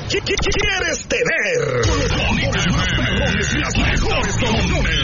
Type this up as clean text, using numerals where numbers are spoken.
quieres tener. Con los mejores, las mejores promociones.